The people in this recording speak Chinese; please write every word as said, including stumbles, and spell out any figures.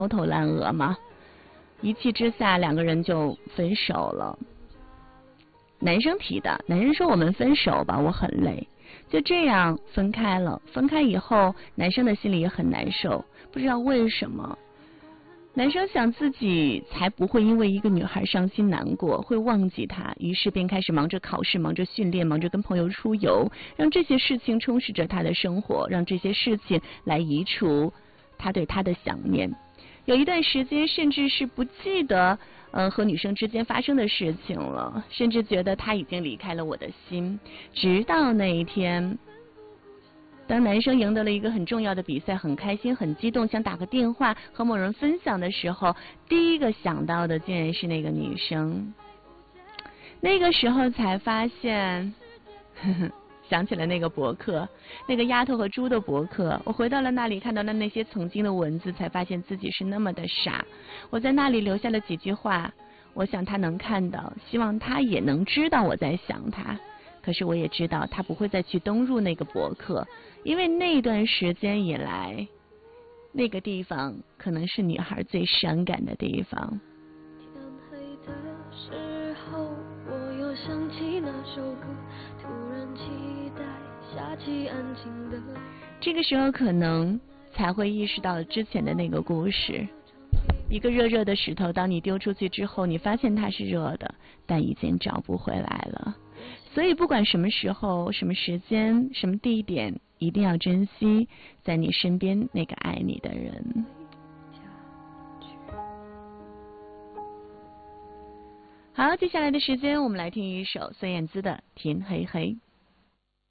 焦头烂额嘛，一气之下两个人就分手了。男生提的，男生说我们分手吧，我很累。就这样分开了。分开以后，男生的心里也很难受，不知道为什么。男生想自己才不会因为一个女孩伤心难过，会忘记她，于是便开始忙着考试，忙着训练，忙着跟朋友出游，让这些事情充实着他的生活，让这些事情来移除他对她的想念。有一段时间甚至是不记得呃和女生之间发生的事情了，甚至觉得他已经离开了我的心。直到那一天，当男生赢得了一个很重要的比赛，很开心很激动，想打个电话和某人分享的时候，第一个想到的竟然是那个女生。那个时候才发现呵呵想起了那个博客，那个丫头和猪的博客，我回到了那里，看到了那些曾经的文字，才发现自己是那么的傻。我在那里留下了几句话，我想他能看到，希望他也能知道我在想他。可是我也知道他不会再去登入那个博客，因为那段时间以来，那个地方可能是女孩最伤感的地方。 天黑的时候，我又想起那首歌，突然期待下起安静的。 这个时候可能才会意识到之前的那个故事。一个热热的石头，当你丢出去之后，你发现它是热的，但已经找不回来了。所以不管什么时候、什么时间、什么地点，一定要珍惜在你身边那个爱你的人。好，接下来的时间我们来听一首孙燕姿的《天黑黑》。